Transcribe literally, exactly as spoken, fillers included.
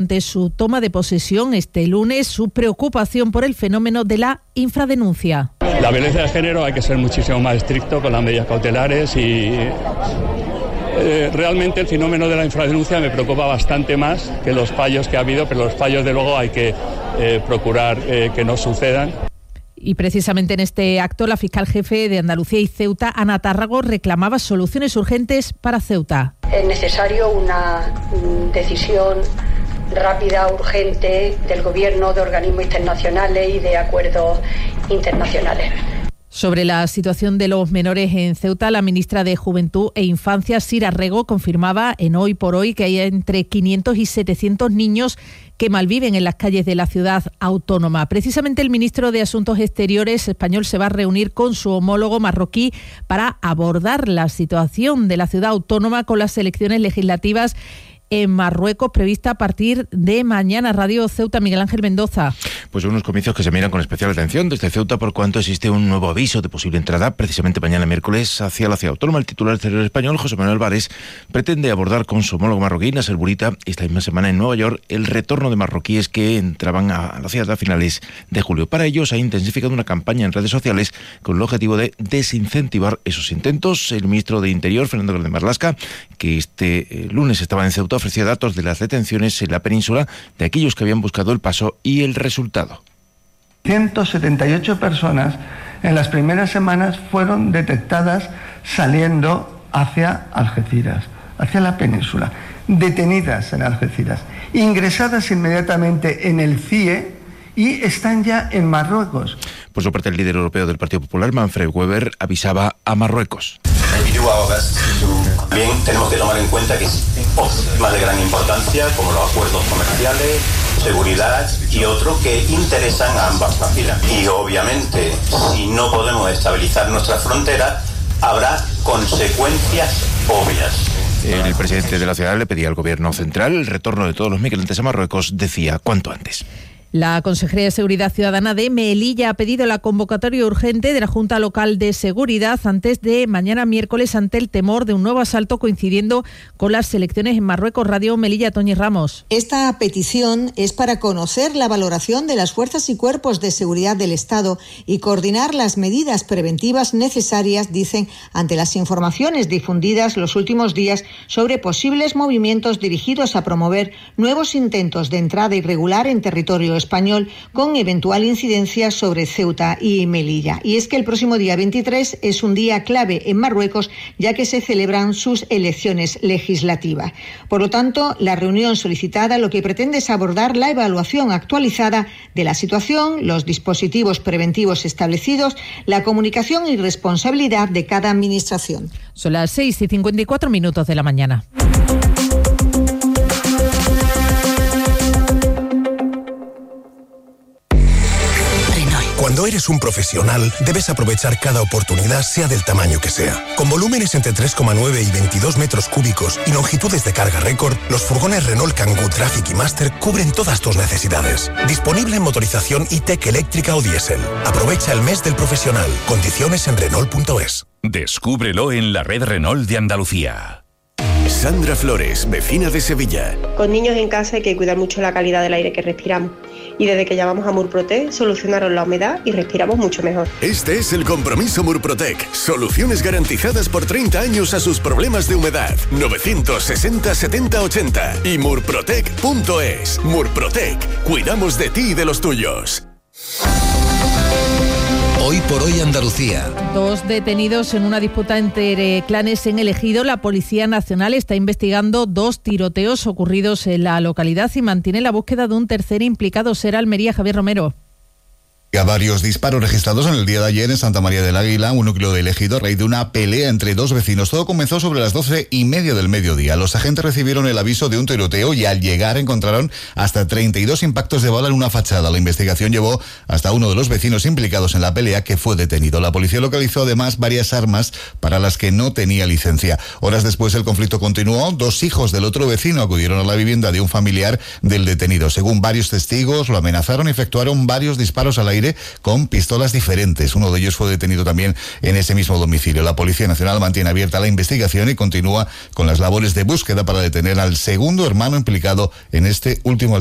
Ante su toma de posesión este lunes, su preocupación por el fenómeno de la infradenuncia. La violencia de género hay que ser muchísimo más estricto con las medidas cautelares y eh, realmente el fenómeno de la infradenuncia me preocupa bastante más que los fallos que ha habido, pero los fallos de luego hay que eh, procurar eh, que no sucedan. Y precisamente en este acto, la fiscal jefe de Andalucía y Ceuta, Ana Tárrago, reclamaba soluciones urgentes para Ceuta. Es necesario una decisión rápida, urgente del Gobierno, de organismos internacionales y de acuerdos internacionales. Sobre la situación de los menores en Ceuta, la ministra de Juventud e Infancia, Sira Rego, confirmaba en Hoy por Hoy que hay entre quinientos y setecientos niños que malviven en las calles de la ciudad autónoma. Precisamente el ministro de Asuntos Exteriores español se va a reunir con su homólogo marroquí para abordar la situación de la ciudad autónoma con las elecciones legislativas en Marruecos, prevista a partir de mañana. Radio Ceuta, Miguel Ángel Mendoza. Pues unos comicios que se miran con especial atención desde Ceuta por cuanto existe un nuevo aviso de posible entrada precisamente mañana miércoles hacia la ciudad autónoma. El titular exterior español, José Manuel Álvarez, pretende abordar con su homólogo marroquí, Nasser Bourita, esta misma semana en Nueva York, el retorno de marroquíes que entraban a la ciudad a finales de julio. Para ello se ha intensificado una campaña en redes sociales con el objetivo de desincentivar esos intentos. El ministro de Interior, Fernando Grande Marlaska, que este lunes estaba en Ceuta, ofreció datos de las detenciones en la península de aquellos que habían buscado el paso y el resultado. ciento setenta y ocho personas en las primeras semanas fueron detectadas saliendo hacia Algeciras, hacia la península, detenidas en Algeciras, ingresadas inmediatamente en el C I E y están ya en Marruecos. Por su parte, el líder europeo del Partido Popular, Manfred Weber, avisaba a Marruecos. También tenemos que tomar en cuenta que existen otros temas de gran importancia, como los acuerdos comerciales, seguridad y otros que interesan a ambas familias. Y obviamente, si no podemos estabilizar nuestras fronteras, habrá consecuencias obvias. El presidente de la ciudad le pedía al gobierno central el retorno de todos los migrantes a Marruecos, decía, cuanto antes. La Consejería de Seguridad Ciudadana de Melilla ha pedido la convocatoria urgente de la Junta Local de Seguridad antes de mañana miércoles ante el temor de un nuevo asalto coincidiendo con las elecciones en Marruecos. Radio Melilla, Toñi Ramos. Esta petición es para conocer la valoración de las fuerzas y cuerpos de seguridad del Estado y coordinar las medidas preventivas necesarias, dicen, ante las informaciones difundidas los últimos días sobre posibles movimientos dirigidos a promover nuevos intentos de entrada irregular en territorio español con eventual incidencia sobre Ceuta y Melilla. Y es que el próximo día veintitrés es un día clave en Marruecos, ya que se celebran sus elecciones legislativas. Por lo tanto, la reunión solicitada lo que pretende es abordar la evaluación actualizada de la situación, los dispositivos preventivos establecidos, la comunicación y responsabilidad de cada administración. Son las seis y cincuenta y cuatro minutos de la mañana. Cuando eres un profesional, debes aprovechar cada oportunidad, sea del tamaño que sea. Con volúmenes entre tres coma nueve y veintidós metros cúbicos y longitudes de carga récord, los furgones Renault Kangoo Traffic y Master cubren todas tus necesidades. Disponible en motorización E-Tech eléctrica o diésel. Aprovecha el mes del profesional. Condiciones en Renault punto es. Descúbrelo en la red Renault de Andalucía. Sandra Flores, vecina de Sevilla. Con niños en casa hay que cuidar mucho la calidad del aire que respiramos. Y desde que llamamos a Murprotec solucionaron la humedad y respiramos mucho mejor. Este es el compromiso Murprotec. Soluciones garantizadas por treinta años a sus problemas de humedad. novecientos sesenta setenta ochenta y murprotec punto es. Murprotec. Cuidamos de ti y de los tuyos. Hoy por hoy Andalucía. Dos detenidos en una disputa entre clanes en el Ejido. La Policía Nacional está investigando dos tiroteos ocurridos en la localidad y mantiene la búsqueda de un tercer implicado. Será Almería, Javier Romero. A varios disparos registrados en el día de ayer en Santa María del Águila, un núcleo de Ejido, a raíz de una pelea entre dos vecinos. Todo comenzó sobre las doce y media del mediodía. Los agentes recibieron el aviso de un tiroteo y al llegar encontraron hasta treinta y dos impactos de bala en una fachada. La investigación llevó hasta uno de los vecinos implicados en la pelea, que fue detenido. La policía localizó además varias armas para las que no tenía licencia. Horas después el conflicto continuó. Dos hijos del otro vecino acudieron a la vivienda de un familiar del detenido. Según varios testigos, lo amenazaron y efectuaron varios disparos al aire aire con pistolas diferentes. Uno de ellos fue detenido también en ese mismo domicilio. La Policía Nacional mantiene abierta la investigación y continúa con las labores de búsqueda para detener al segundo hermano implicado en este último